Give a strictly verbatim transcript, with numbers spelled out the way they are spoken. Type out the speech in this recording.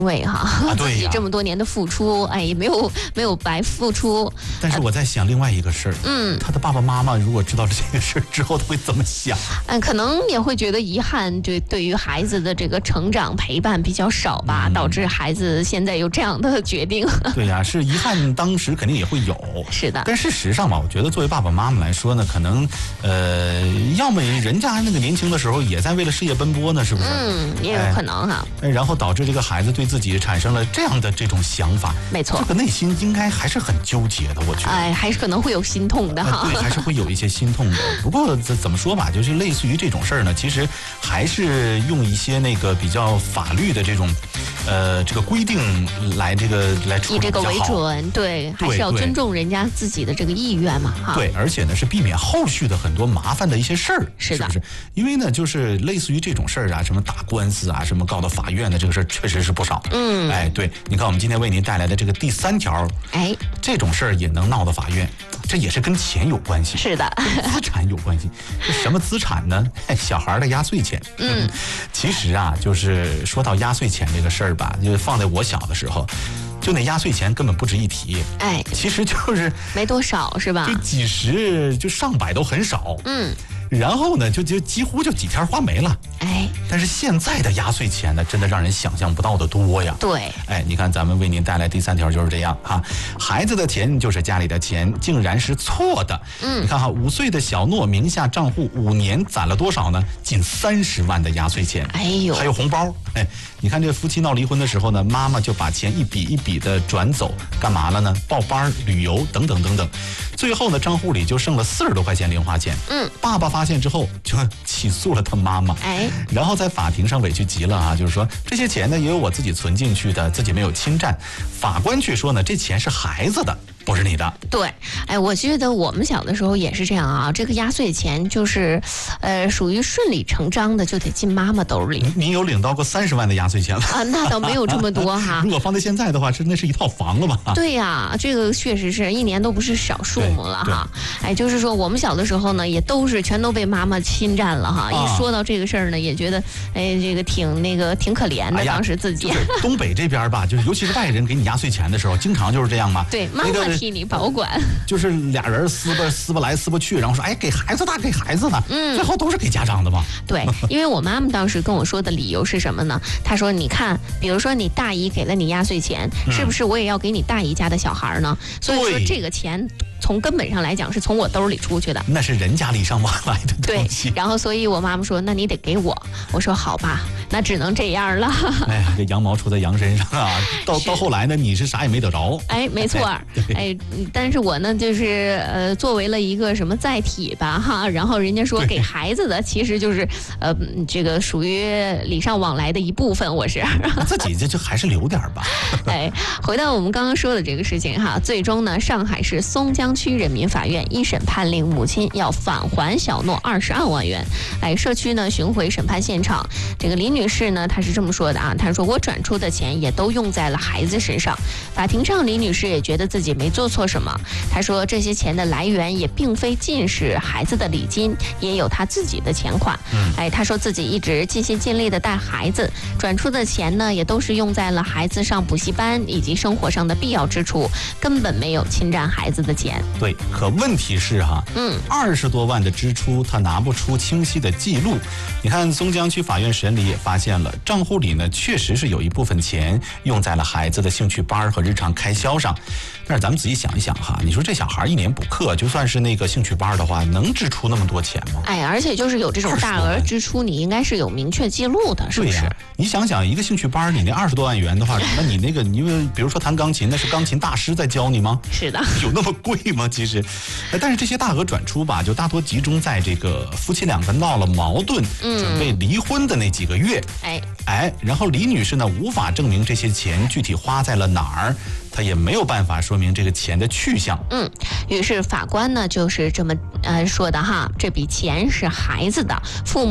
慰哈， 啊、对自己这么多年的付出，哎，也没有没有白付出。 但是我在想另外一个事儿， 嗯， 他的爸爸妈妈如果知道了这个事儿之后，他会怎么想？ 嗯，可能也会觉得遗憾，对，对于孩子的这个成长陪伴比较少吧，嗯、导致孩子现在有这样的决定。 对呀、啊，是遗憾，当时肯定也会有。 是的， 但事实上吧，我觉得作为爸爸妈妈来说呢，可能呃，要么人家那个年轻的时候也在为了事业奔波呢，是不是？ 嗯，也有可能哈。 哎，然后导致这个孩子对自己产生了这样的这种想法， 没错， 这个内心应该还是很纠结的，我觉得。 哎，还是可能会有心痛的哈、 呃。对，还是会有一些心痛的。不过怎怎么说吧，就是类似于这种事儿呢，其实还是用一些那个比较法律的这种，呃，这个规定来这个来处理比较好。 以这个为准，对，还是要尊重人家自己的这个意愿嘛，哈。 对，而且呢是避免后续的很多麻烦的一些事儿， 是的， 是不是？因为呢，就是类似于这种事儿啊，什么打官司啊，什么告到法院的这个事儿，确实是不少。 嗯， 哎，对，你看我们今天为您带来的这个第三条， 哎， 这种事儿也能闹到法院，这也是跟钱有关系， 是的， 跟资产有关系。这什么资产呢？小孩的压岁钱。 嗯， 其实啊，就是说到压岁钱这个事儿吧，就放在我小的时候。就那压岁钱根本不值一提， 哎， 其实就是没多少，是吧？ 就几十，就上百都很少， 嗯， 然后呢，就就几乎就几天花没了， 哎， 但是现在的压岁钱呢，真的让人想象不到的多呀。 对， 哎，你看咱们为您带来第三条就是这样哈，孩子的钱就是家里的钱，竟然是错的。 嗯， 你看哈，五岁的小诺名下账户五年攒了多少呢？近三十万的压岁钱， 哎呦， 还有红包，哎。你看这夫妻闹离婚的时候呢，妈妈就把钱一笔一笔的转走，干嘛了呢？报班、旅游等等等等。最后呢，账户里就剩了四十多块钱零花钱。 嗯， 爸爸发现之后就起诉了他妈妈。 哎， 然后在法庭上委屈极了啊，就是说这些钱呢也有我自己存进去的，自己没有侵占。法官却说呢，这钱是孩子的，不是你的。 对，哎，我觉得我们小的时候也是这样啊，这个压岁钱就是，呃，属于顺理成章的就得进妈妈兜里。 你有领到过三十万的压岁钱吗？ 啊，那倒没有这么多哈。 如果放在现在的话，是那是一套房了吧？ 对呀、啊，这个确实是一年都不是小数目了哈。哎，就是说我们小的时候呢，也都是全都被妈妈侵占了哈。啊、一说到这个事儿呢，也觉得哎，这个挺那个挺可怜的，哎、当时自己。 就是东北这边吧，就是尤其是外人给你压岁钱的时候，经常就是这样嘛。 对，妈妈替你保管。 就是俩人撕吧撕吧来撕吧去，然后说哎给孩子的给孩子的，嗯，最后都是给家长的嘛。 对，因为我妈妈当时跟我说的理由是什么呢？她说你看，比如说你大姨给了你压岁钱，嗯、是不是我也要给你大姨家的小孩呢？所以说这个钱从根本上来讲是从我兜里出去的， 那是人家礼尚往来的东西。 对，然后所以我妈妈说那你得给我，我说好吧，那只能这样了。 哎呀，这羊毛出在羊身上啊！到到后来呢，你是啥也没得着。 哎，没错，哎，但是我呢就是呃作为了一个什么载体吧哈，然后人家说给孩子的其实就是呃这个属于礼尚往来的一部分，我是自己这就还是留点吧。 哎，回到我们刚刚说的这个事情哈，最终呢，上海市松江区人民法院一审判令母亲要返还小诺二十二万元。哎，社区呢巡回审判现场，这个李女士呢，她是这么说的啊，她说我转出的钱也都用在了孩子身上。法庭上，李女士也觉得自己没做错什么。她说这些钱的来源也并非尽是孩子的礼金，也有她自己的钱款。嗯，哎，她说自己一直尽心尽力的带孩子，转出的钱呢也都是用在了孩子上补习班以及生活上的必要支出，根本没有侵占孩子的钱。 对，可问题是哈，嗯，二十多万的支出，他拿不出清晰的记录。你看松江区法院审理也发现了，账户里呢确实是有一部分钱用在了孩子的兴趣班和日常开销上。但是咱们仔细想一想哈，你说这小孩一年补课，就算是那个兴趣班的话，能支出那么多钱吗？ 哎，而且就是有这种大额支出，你应该是有明确记录的，是不是？ 对呀，你想想一个兴趣班，你那二十多万元的话，那你那个你比如说弹钢琴，那是钢琴大师在教你吗？ 是的， 有那么贵吗？其实，但是这些大额转出吧，就大多集中在这个夫妻两个闹了矛盾、嗯、准备离婚的那几个月。 哎哎，然后李女士呢，无法证明这些钱具体花在了哪儿，她也没有办法说明这个钱的去向。 嗯，于是法官呢就是这么呃说的哈，这笔钱是孩子的，父母